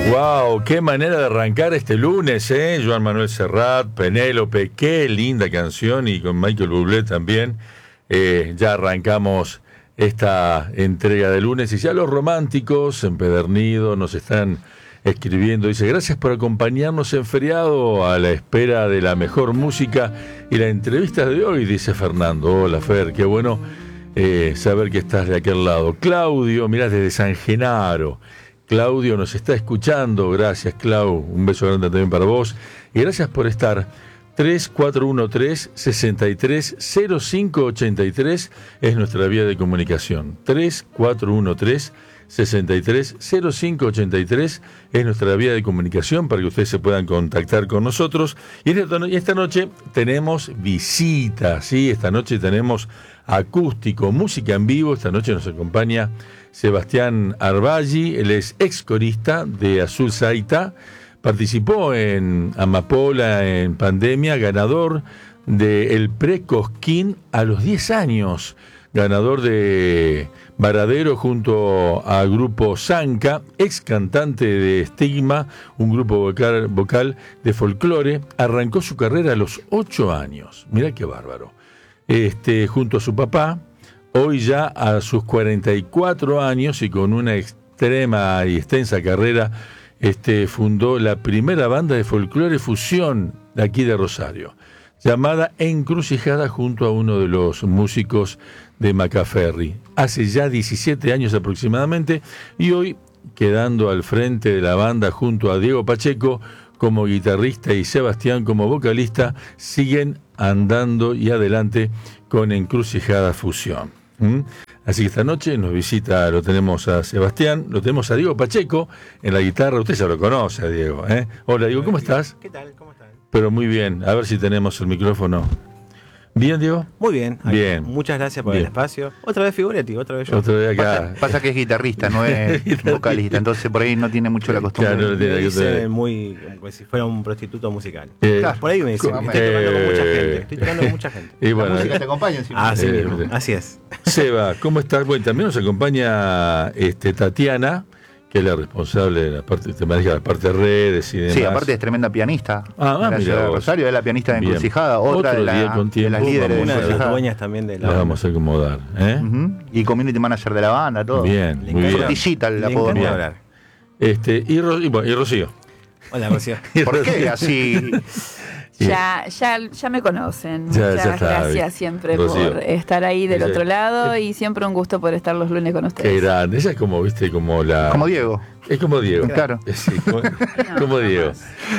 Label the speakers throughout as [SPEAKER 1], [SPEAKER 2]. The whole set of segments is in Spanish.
[SPEAKER 1] Wow, qué manera de arrancar este lunes, Joan Manuel Serrat, Penélope, qué linda canción, y con Michael Bublé también. Ya arrancamos esta entrega de lunes y ya los románticos empedernidos nos están escribiendo. Dice, gracias por acompañarnos en feriado a la espera de la mejor música y la entrevista de hoy, dice Fernando. Hola Fer, qué bueno saber que estás de aquel lado. Claudio, mirá, desde San Genaro. Claudio nos está escuchando, gracias Clau, un beso grande también para vos y gracias por estar. 3413-630583 es nuestra vía de comunicación. 3413-630583 es nuestra vía de comunicación para que ustedes se puedan contactar con nosotros. Y esta noche tenemos visitas, ¿sí? Esta noche tenemos acústico, música en vivo. Esta noche nos acompaña Sebastián Arballi, él es ex corista de Azul Saita, participó en Amapola en pandemia, ganador del Pre-Cosquín a los 10 años, ganador de Varadero junto al grupo Zanca, ex cantante de Estigma, un grupo vocal de folclore, arrancó su carrera a los 8 años, mirá qué bárbaro, junto a su papá. Hoy ya a sus 44 años y con una extrema y extensa carrera, fundó la primera banda de folclore fusión de aquí de Rosario, llamada Encrucijada, junto a uno de los músicos de Macaferri. Hace ya 17 años aproximadamente, y hoy quedando al frente de la banda junto a Diego Pacheco como guitarrista y Sebastián como vocalista, siguen andando y adelante con Encrucijada Fusión. Así que esta noche nos visita, lo tenemos a Sebastián, lo tenemos a Diego Pacheco en la guitarra. Usted ya lo conoce, a Diego, ¿eh? Hola Diego, ¿cómo estás?
[SPEAKER 2] ¿Qué tal? ¿Cómo están?
[SPEAKER 1] Pero muy bien, a ver si tenemos el micrófono. ¿Bien, Diego?
[SPEAKER 2] Muy bien.
[SPEAKER 1] Bien.
[SPEAKER 2] Muchas gracias por
[SPEAKER 1] Bien.
[SPEAKER 2] el espacio. Otra vez Figuretti, otra vez yo.
[SPEAKER 1] Otra vez acá.
[SPEAKER 3] Pasa que es guitarrista, no es vocalista, entonces por ahí no tiene mucho la costumbre.
[SPEAKER 1] Claro, no tiene
[SPEAKER 2] Me
[SPEAKER 1] que
[SPEAKER 2] dice
[SPEAKER 1] tener.
[SPEAKER 2] muy, como si fuera un prostituto musical.
[SPEAKER 3] Claro.
[SPEAKER 2] Por ahí me dicen,
[SPEAKER 3] ¿Cómo?
[SPEAKER 2] estoy tocando con mucha gente. Estoy tocando con mucha gente.
[SPEAKER 1] Y
[SPEAKER 3] La
[SPEAKER 1] bueno,
[SPEAKER 3] música te acompaña encima.
[SPEAKER 2] Así mismo, así es.
[SPEAKER 1] Seba, ¿cómo estás? Bueno, también nos acompaña Tatiana, que es la responsable de la parte, te maneja la parte de redes y demás.
[SPEAKER 3] Sí, aparte es tremenda pianista.
[SPEAKER 1] Ah,
[SPEAKER 3] de la
[SPEAKER 1] mira
[SPEAKER 3] ciudad de
[SPEAKER 1] vos.
[SPEAKER 3] Rosario, es la pianista de
[SPEAKER 1] Bien.
[SPEAKER 3] Encrucijada, otra
[SPEAKER 1] Otro
[SPEAKER 3] de,
[SPEAKER 1] día con
[SPEAKER 3] de las
[SPEAKER 1] tiempo,
[SPEAKER 3] líderes de
[SPEAKER 2] Una de las
[SPEAKER 3] Encrucijada.
[SPEAKER 2] dueñas también de la
[SPEAKER 1] La vamos a acomodar, ¿eh?
[SPEAKER 3] Ujú. Y community manager de la banda, todo.
[SPEAKER 1] Bien,
[SPEAKER 2] Le
[SPEAKER 1] muy
[SPEAKER 2] encanta.
[SPEAKER 1] bien.
[SPEAKER 3] Frutillita
[SPEAKER 2] Le
[SPEAKER 3] la puedo
[SPEAKER 2] encanta
[SPEAKER 3] mirar.
[SPEAKER 2] hablar.
[SPEAKER 1] Y Rocío.
[SPEAKER 2] Hola, Rocío.
[SPEAKER 3] ¿Por qué así?
[SPEAKER 4] Ya me conocen.
[SPEAKER 1] Ya
[SPEAKER 4] Muchas
[SPEAKER 1] está,
[SPEAKER 4] gracias siempre
[SPEAKER 1] Rocío.
[SPEAKER 4] por estar ahí del
[SPEAKER 1] Ella-
[SPEAKER 4] otro lado y siempre un gusto por estar los lunes con
[SPEAKER 1] Qué
[SPEAKER 4] ustedes.
[SPEAKER 1] grande. Ella es como, viste, como la...
[SPEAKER 3] Como Diego.
[SPEAKER 1] Es como Diego.
[SPEAKER 3] Claro.
[SPEAKER 1] Sí, como Diego.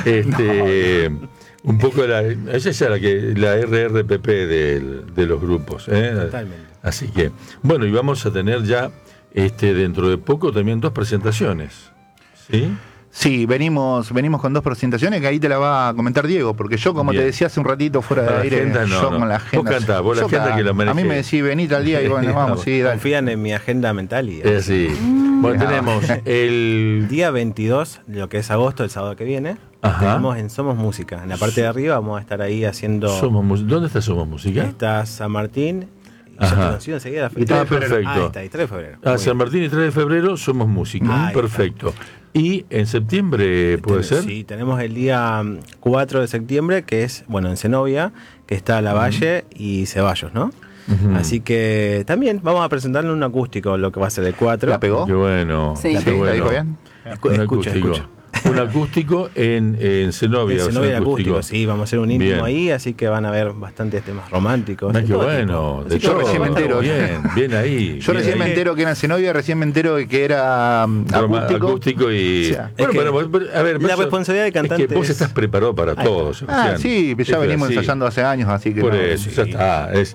[SPEAKER 1] Un poco ella es la RRPP de los grupos, ¿eh?
[SPEAKER 2] Totalmente.
[SPEAKER 1] Así que, bueno, y vamos a tener ya dentro de poco también 2 presentaciones. ¿Sí?
[SPEAKER 3] Sí, venimos con 2 presentaciones que ahí te la va a comentar Diego, porque yo, como
[SPEAKER 1] Bien.
[SPEAKER 3] te decía hace un ratito fuera
[SPEAKER 1] Para
[SPEAKER 3] de
[SPEAKER 1] la
[SPEAKER 3] aire,
[SPEAKER 1] agenda, no,
[SPEAKER 3] yo
[SPEAKER 1] no.
[SPEAKER 3] con la agenda.
[SPEAKER 1] Vos cantás, vos la
[SPEAKER 3] yo
[SPEAKER 1] agenda que la
[SPEAKER 3] A
[SPEAKER 1] manejé.
[SPEAKER 3] mí me decís, vení tal día y bueno, vamos, sí, dale.
[SPEAKER 2] Confían en mi agenda mental y
[SPEAKER 1] Es así. Bueno,
[SPEAKER 3] No.
[SPEAKER 1] tenemos el...
[SPEAKER 2] día 22, lo que es agosto, el sábado que viene,
[SPEAKER 1] Ajá.
[SPEAKER 2] tenemos en Somos Música. En la parte de arriba vamos a estar ahí haciendo...
[SPEAKER 1] ¿Dónde está Somos Música?
[SPEAKER 2] Está San Martín. Y
[SPEAKER 1] Ajá.
[SPEAKER 2] ya te anuncio enseguida la fecha.
[SPEAKER 3] Y 3 de febrero.
[SPEAKER 1] perfecto.
[SPEAKER 2] Ahí está, y 3 de febrero.
[SPEAKER 1] Ah,
[SPEAKER 2] Muy
[SPEAKER 1] San
[SPEAKER 2] bien.
[SPEAKER 1] Martín y 3 de febrero Somos Música.
[SPEAKER 2] Ahí
[SPEAKER 1] Perfecto. Y en septiembre, ¿puede ser?
[SPEAKER 2] Sí, tenemos el día 4 de septiembre, que es, bueno, en Zenobia, que está Lavalle y Ceballos, ¿no?
[SPEAKER 1] Ujú.
[SPEAKER 2] Así que también vamos a presentarle un acústico, lo que va a ser el 4.
[SPEAKER 3] ¿La pegó?
[SPEAKER 1] Qué bueno.
[SPEAKER 4] Sí.
[SPEAKER 1] qué
[SPEAKER 3] ¿La
[SPEAKER 1] bueno.
[SPEAKER 3] dijo bien?
[SPEAKER 1] Un
[SPEAKER 2] Escucho.
[SPEAKER 1] acústico. Un acústico en Zenobia.
[SPEAKER 2] En
[SPEAKER 1] o sea,
[SPEAKER 2] Zenobia el acústico, sí, vamos a hacer un íntimo
[SPEAKER 1] Bien.
[SPEAKER 2] ahí, así que van a ver bastantes temas románticos.
[SPEAKER 1] Ah,
[SPEAKER 2] de
[SPEAKER 1] qué
[SPEAKER 2] todo
[SPEAKER 1] bueno.
[SPEAKER 2] tipo.
[SPEAKER 1] De
[SPEAKER 3] Yo
[SPEAKER 1] todo.
[SPEAKER 3] recién me entero.
[SPEAKER 1] Bien ahí.
[SPEAKER 3] Yo
[SPEAKER 1] bien
[SPEAKER 3] recién me
[SPEAKER 1] ahí.
[SPEAKER 3] entero que era en Zenobia, recién me entero que era
[SPEAKER 1] Acústico y...
[SPEAKER 3] O sea,
[SPEAKER 1] bueno,
[SPEAKER 2] es que
[SPEAKER 1] bueno, a ver,
[SPEAKER 2] la
[SPEAKER 1] eso-
[SPEAKER 2] responsabilidad del cantante
[SPEAKER 1] es que vos
[SPEAKER 2] es-
[SPEAKER 1] estás preparado para
[SPEAKER 2] Ahí
[SPEAKER 1] todo,
[SPEAKER 2] está.
[SPEAKER 1] Sebastián.
[SPEAKER 3] sí, ya
[SPEAKER 1] Es
[SPEAKER 3] venimos
[SPEAKER 1] así.
[SPEAKER 3] ensayando hace años, así que
[SPEAKER 1] Por
[SPEAKER 3] no.
[SPEAKER 1] eso,
[SPEAKER 2] sí.
[SPEAKER 1] ya está. Es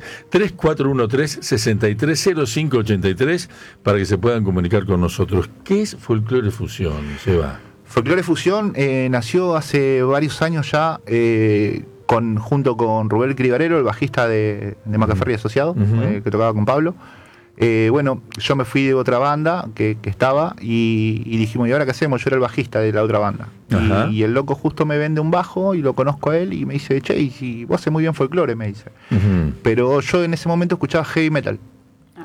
[SPEAKER 1] 3413-630583 para que se puedan comunicar con nosotros. ¿Qué es Folclore Fusión, Seba?
[SPEAKER 3] Folclore Fusión nació hace varios años ya, junto con Rubén Cribarero, el bajista de Macaferri Asociado,
[SPEAKER 1] Ujú.
[SPEAKER 3] que tocaba con Pablo. Bueno, yo me fui de otra banda que estaba y dijimos, ¿y ahora qué hacemos? Yo era el bajista de la otra banda.
[SPEAKER 1] Ajá.
[SPEAKER 3] Y el loco justo me vende un bajo y lo conozco a él y me dice, che, y si vos haces muy bien folclore, me dice.
[SPEAKER 1] Ujú.
[SPEAKER 3] Pero yo en ese momento escuchaba heavy metal.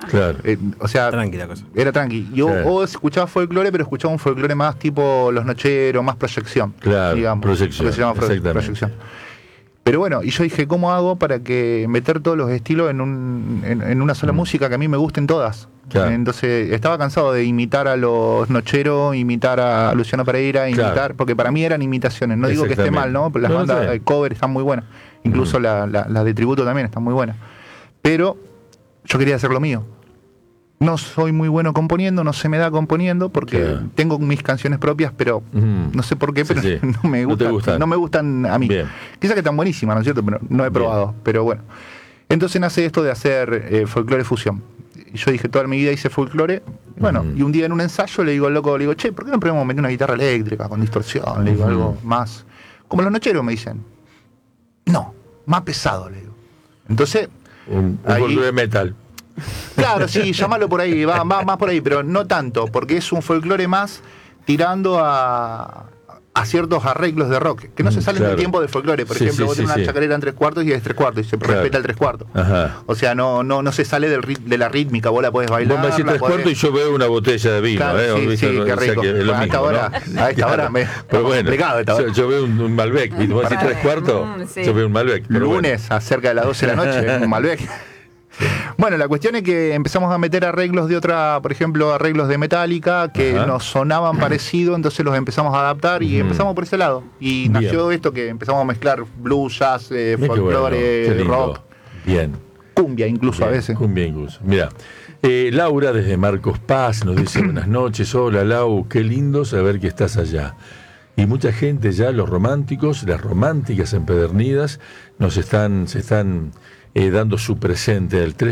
[SPEAKER 1] Claro.
[SPEAKER 3] O sea,
[SPEAKER 2] Tranquila cosa.
[SPEAKER 3] era tranqui. Yo
[SPEAKER 1] Claro.
[SPEAKER 3] escuchaba folclore, pero escuchaba un folclore más tipo Los Nocheros, más proyección.
[SPEAKER 1] Claro,
[SPEAKER 3] digamos,
[SPEAKER 1] proyección,
[SPEAKER 3] lo que se llama
[SPEAKER 1] exactamente.
[SPEAKER 3] proyección. Pero bueno, y yo dije, ¿cómo hago para que meter todos los estilos en una sola música que a mí me gusten todas?
[SPEAKER 1] Claro.
[SPEAKER 3] Entonces estaba cansado de imitar a Los Nocheros, imitar a Luciano Pereira, imitar,
[SPEAKER 1] Claro.
[SPEAKER 3] porque para mí eran imitaciones. No digo que esté mal, ¿no? Las
[SPEAKER 1] No,
[SPEAKER 3] bandas
[SPEAKER 1] está bien.
[SPEAKER 3] de cover están muy buenas. Incluso las de tributo también están muy buenas. Pero yo quería hacer lo mío. No soy muy bueno componiendo, no se me da componiendo, porque
[SPEAKER 1] Claro.
[SPEAKER 3] tengo mis canciones propias, pero no sé por qué,
[SPEAKER 1] Sí,
[SPEAKER 3] pero
[SPEAKER 1] sí.
[SPEAKER 3] no me
[SPEAKER 1] No te
[SPEAKER 3] gustan,
[SPEAKER 1] gustan.
[SPEAKER 3] no me gustan a mí.
[SPEAKER 1] Bien.
[SPEAKER 3] Quizás que están buenísimas, ¿no es cierto? Pero no he probado, pero bueno. Entonces nace esto de hacer folclore fusión. Y yo dije, toda mi vida hice folclore. Y bueno, y un día en un ensayo le digo al loco, le digo, che, ¿por qué no probamos meter una guitarra eléctrica con distorsión? Le digo, algo más. Como Los Nocheros, me dicen. No, más pesado, le digo. Entonces,
[SPEAKER 1] Un
[SPEAKER 3] ahí-
[SPEAKER 1] folclore metal.
[SPEAKER 3] claro, sí, llámalo por ahí, va más por ahí, pero no tanto, porque es un folclore más tirando a ciertos arreglos de rock, que no se salen
[SPEAKER 1] claro.
[SPEAKER 3] del tiempo del folclore. Por
[SPEAKER 1] Sí,
[SPEAKER 3] ejemplo,
[SPEAKER 1] sí,
[SPEAKER 3] vos tenés
[SPEAKER 1] sí,
[SPEAKER 3] una
[SPEAKER 1] sí.
[SPEAKER 3] chacarera en 3/4 y es 3/4 y se
[SPEAKER 1] Claro.
[SPEAKER 3] respeta el 3/4.
[SPEAKER 1] Ajá.
[SPEAKER 3] O sea, no se sale de la rítmica, vos la podés bailar.
[SPEAKER 1] Vos me decís
[SPEAKER 3] la
[SPEAKER 1] 3/4 y yo veo una botella de vino,
[SPEAKER 3] Claro, sí,
[SPEAKER 1] ¿viste?
[SPEAKER 3] sí,
[SPEAKER 1] O
[SPEAKER 3] qué
[SPEAKER 1] sea
[SPEAKER 3] rico.
[SPEAKER 1] que es lo
[SPEAKER 3] A esta
[SPEAKER 1] mismo,
[SPEAKER 3] hora-
[SPEAKER 1] ¿no?
[SPEAKER 3] a esta hora me-
[SPEAKER 1] Pero bueno,
[SPEAKER 3] complicado esta hora.
[SPEAKER 1] yo veo un Malbec, y vos decís
[SPEAKER 4] Para-
[SPEAKER 1] 3/4,
[SPEAKER 4] sí.
[SPEAKER 1] yo veo un Malbec. pero bueno.
[SPEAKER 3] Lunes, a cerca de las 12 de la noche, en Malbec. Bueno, la cuestión es que empezamos a meter arreglos de otra, por ejemplo, arreglos de Metallica que
[SPEAKER 1] Ajá.
[SPEAKER 3] nos sonaban parecido, entonces los empezamos a adaptar y empezamos por ese lado. Y
[SPEAKER 1] Bien.
[SPEAKER 3] nació esto que empezamos a mezclar blues, jazz,
[SPEAKER 1] Mirá qué bueno,
[SPEAKER 3] folclore,
[SPEAKER 1] qué lindo.
[SPEAKER 3] rock,
[SPEAKER 1] Bien.
[SPEAKER 3] cumbia incluso a
[SPEAKER 1] Bien,
[SPEAKER 3] veces.
[SPEAKER 1] Cumbia incluso. Mira, Laura desde Marcos Paz nos dice buenas noches. Hola Lau, qué lindo saber que estás allá. Y mucha gente ya, los románticos, las románticas empedernidas, se están dando su presente al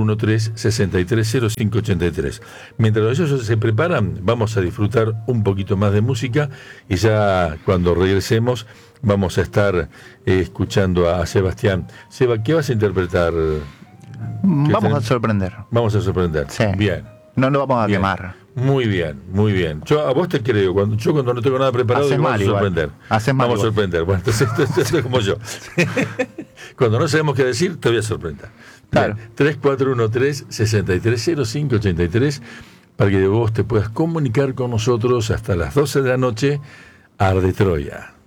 [SPEAKER 1] 3413-630583. Mientras ellos se preparan, vamos a disfrutar un poquito más de música y ya cuando regresemos vamos a estar escuchando a Sebastián. Seba, ¿qué vas a interpretar?
[SPEAKER 3] Vamos a sorprender.
[SPEAKER 1] Vamos a sorprender.
[SPEAKER 3] Sí.
[SPEAKER 1] Bien.
[SPEAKER 3] No nos vamos a
[SPEAKER 1] Bien.
[SPEAKER 3] quemar.
[SPEAKER 1] Muy bien, muy bien. Yo a vos te creo. Cuando no tengo nada preparado,
[SPEAKER 3] Haces
[SPEAKER 1] digo,
[SPEAKER 3] mal
[SPEAKER 1] vamos a
[SPEAKER 3] igual.
[SPEAKER 1] sorprender.
[SPEAKER 3] Haces mal
[SPEAKER 1] Vamos a
[SPEAKER 3] igual.
[SPEAKER 1] sorprender. Bueno, entonces esto es como yo. Cuando no sabemos qué decir, te voy a sorprender.
[SPEAKER 3] Claro.
[SPEAKER 1] 3413-630583 para que vos te puedas comunicar con nosotros hasta las 12 de la noche. Arde Troya.